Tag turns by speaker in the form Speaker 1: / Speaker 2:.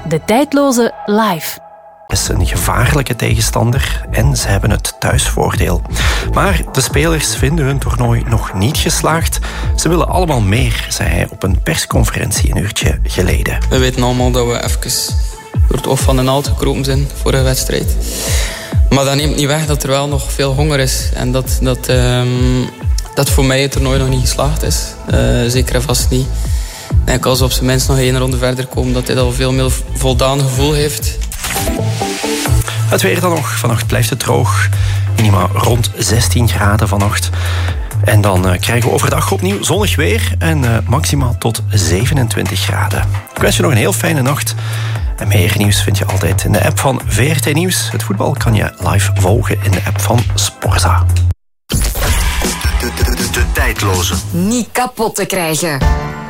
Speaker 1: De tijdloze live.
Speaker 2: Het is een gevaarlijke tegenstander en ze hebben het thuisvoordeel. Maar de spelers vinden hun toernooi nog niet geslaagd. Ze willen allemaal meer, zei hij op een persconferentie een uurtje geleden.
Speaker 3: We weten allemaal dat we even door het oog van de naald gekropen zijn voor een wedstrijd. Maar dat neemt niet weg dat er wel nog veel honger is. En dat voor mij het toernooi nog niet geslaagd is. Zeker en vast niet. Ik denk als we op zijn minst nog 1 ronde verder komen, dat hij al veel meer voldaan gevoel heeft.
Speaker 2: Het weer dan nog. Vannacht blijft het droog. Minima rond 16 graden vannacht. En dan krijgen we overdag opnieuw zonnig weer en maximaal tot 27 graden. Ik wens je nog een heel fijne nacht. En meer nieuws vind je altijd in de app van VRT Nieuws. Het voetbal kan je live volgen in de app van Sporza.
Speaker 4: De tijdloze.
Speaker 5: Niet kapot te krijgen.